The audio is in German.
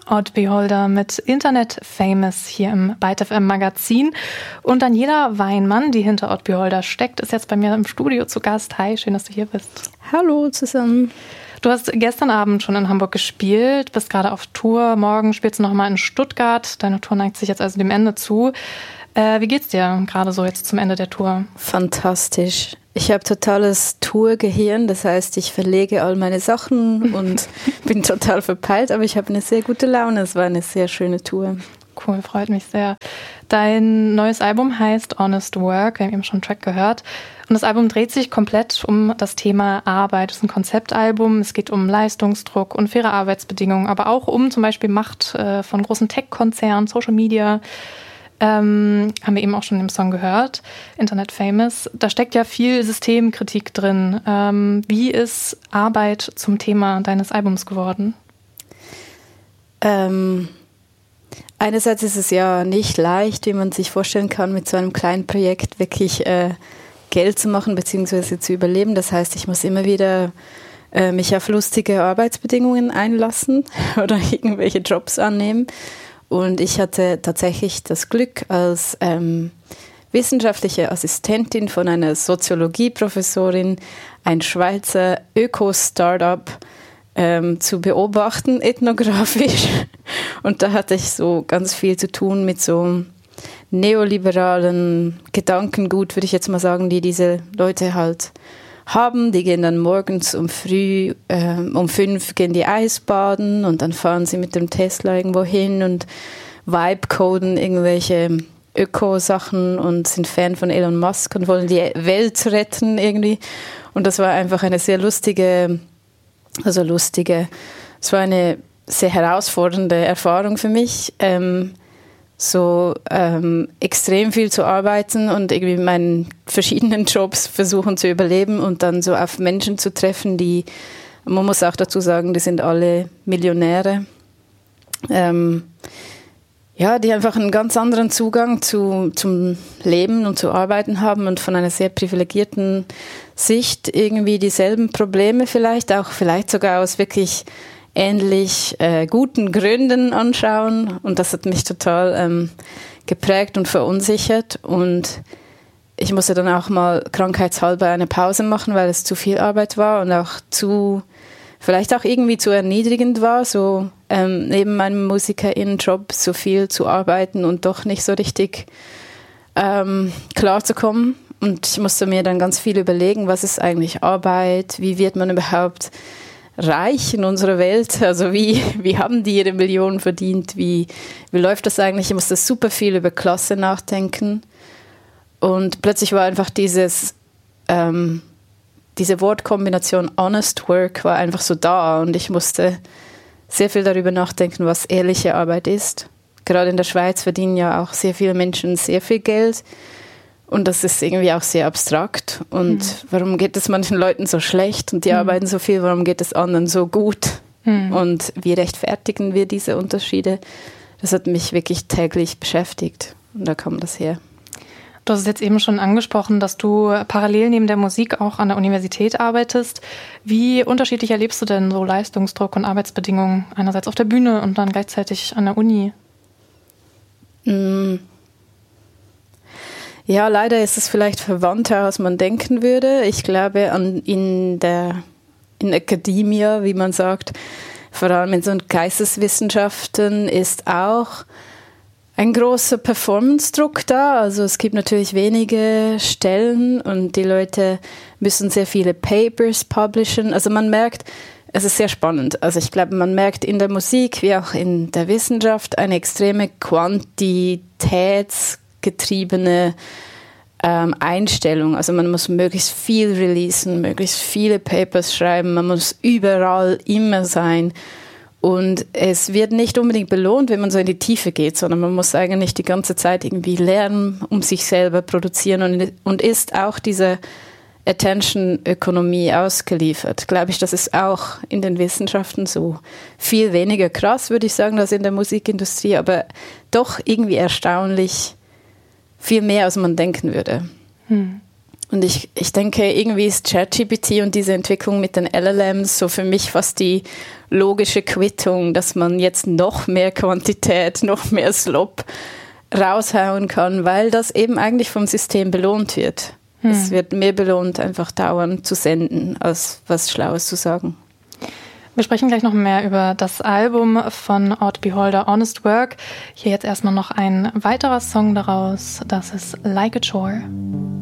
Odd Beholder mit Internet Famous hier im Byte FM Magazin. Und Daniela Weinmann, die hinter Odd Beholder steckt, ist jetzt bei mir im Studio zu Gast. Hi, schön, dass du hier bist. Hallo zusammen. Du hast gestern Abend schon in Hamburg gespielt, bist gerade auf Tour. Morgen spielst du nochmal in Stuttgart. Deine Tour neigt sich jetzt also dem Ende zu. Wie geht's dir gerade so jetzt zum Ende der Tour? Fantastisch. Ich habe totales Tourgehirn, das heißt, ich verlege all meine Sachen und bin total verpeilt, aber ich habe eine sehr gute Laune. Es war eine sehr schöne Tour. Cool, freut mich sehr. Dein neues Album heißt Honest Work, wir haben eben schon einen Track gehört. Und das Album dreht sich komplett um das Thema Arbeit. Es ist ein Konzeptalbum, es geht um Leistungsdruck, unfaire Arbeitsbedingungen, aber auch um zum Beispiel Macht von großen Tech-Konzernen, Social Media. Haben wir eben auch schon im Song gehört, Internet Famous. Da steckt ja viel Systemkritik drin. Wie ist Arbeit zum Thema deines Albums geworden? Einerseits ist es ja nicht leicht, wie man sich vorstellen kann, mit so einem kleinen Projekt wirklich Geld zu machen bzw. zu überleben. Das heißt, ich muss immer wieder mich auf lustige Arbeitsbedingungen einlassen oder irgendwelche Jobs annehmen. Und ich hatte tatsächlich das Glück, als wissenschaftliche Assistentin von einer Soziologieprofessorin ein Schweizer Öko-Startup zu beobachten, ethnografisch. Und da hatte ich so ganz viel zu tun mit so neoliberalen Gedankengut, würde ich jetzt mal sagen, die diese Leute halt haben. Die gehen dann morgens um 5 gehen die Eisbaden und dann fahren sie mit dem Tesla irgendwo hin und vibe-coden irgendwelche Öko-Sachen und sind Fan von Elon Musk und wollen die Welt retten irgendwie. Und das war einfach eine sehr es war eine sehr herausfordernde Erfahrung für mich, extrem viel zu arbeiten und irgendwie in meinen verschiedenen Jobs versuchen zu überleben und dann so auf Menschen zu treffen, die, man muss auch dazu sagen, die sind alle Millionäre, die einfach einen ganz anderen Zugang zum Leben und zu Arbeiten haben und von einer sehr privilegierten Sicht irgendwie dieselben Probleme vielleicht sogar aus wirklich ähnlich guten Gründen anschauen. Und das hat mich total geprägt und verunsichert. Und ich musste dann auch mal krankheitshalber eine Pause machen, weil es zu viel Arbeit war und auch vielleicht auch irgendwie zu erniedrigend war, so neben meinem MusikerInnen-Job so viel zu arbeiten und doch nicht so richtig klarzukommen. Und ich musste mir dann ganz viel überlegen, was ist eigentlich Arbeit, wie wird man überhaupt reich in unserer Welt, also wie haben die ihre Millionen verdient, wie läuft das eigentlich? Ich musste super viel über Klasse nachdenken und plötzlich war einfach diese Wortkombination Honest Work war einfach so da und ich musste sehr viel darüber nachdenken, was ehrliche Arbeit ist. Gerade in der Schweiz verdienen ja auch sehr viele Menschen sehr viel Geld. Und das ist irgendwie auch sehr abstrakt. Und warum geht es manchen Leuten so schlecht und die arbeiten so viel, warum geht es anderen so gut? Und wie rechtfertigen wir diese Unterschiede? Das hat mich wirklich täglich beschäftigt. Und da kam das her. Du hast es jetzt eben schon angesprochen, dass du parallel neben der Musik auch an der Universität arbeitest. Wie unterschiedlich erlebst du denn so Leistungsdruck und Arbeitsbedingungen einerseits auf der Bühne und dann gleichzeitig an der Uni? Ja, leider ist es vielleicht verwandter, als man denken würde. Ich glaube, in Academia, wie man sagt, vor allem in so Geisteswissenschaften, ist auch ein großer Performance-Druck da. Also es gibt natürlich wenige Stellen und die Leute müssen sehr viele Papers publishen. Also man merkt, es ist sehr spannend. Also ich glaube, man merkt in der Musik wie auch in der Wissenschaft eine extreme quantitätsgetriebene Einstellung. Also man muss möglichst viel releasen, möglichst viele Papers schreiben, man muss überall immer sein. Und es wird nicht unbedingt belohnt, wenn man so in die Tiefe geht, sondern man muss eigentlich die ganze Zeit irgendwie lernen, um sich selber produzieren und ist auch diese Attention-Ökonomie ausgeliefert. Glaube ich, das ist auch in den Wissenschaften so. Viel weniger krass, würde ich sagen, als in der Musikindustrie, aber doch irgendwie erstaunlich viel mehr, als man denken würde. Und ich denke, irgendwie ist ChatGPT und diese Entwicklung mit den LLMs so für mich fast die logische Quittung, dass man jetzt noch mehr Quantität, noch mehr Slop raushauen kann, weil das eben eigentlich vom System belohnt wird. Es wird mehr belohnt, einfach dauernd zu senden, als was Schlaues zu sagen. Wir sprechen gleich noch mehr über das Album von Out Beholder, Honest Work. Hier jetzt erstmal noch ein weiterer Song daraus, das ist Like a Chore.